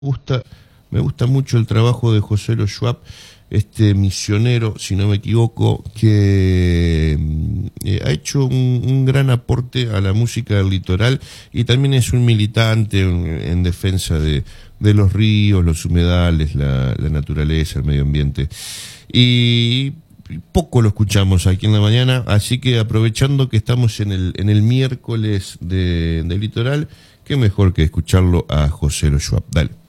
gusta, me gusta mucho el trabajo de José Lo Schwab, este misionero, si no me equivoco, que ha hecho un gran aporte a la música del litoral y también es un militante en defensa de los ríos, los humedales, la naturaleza, el medio ambiente. Y poco lo escuchamos aquí en la mañana, así que aprovechando que estamos en el miércoles del litoral, qué mejor que escucharlo a José Lo Schwab. Dale.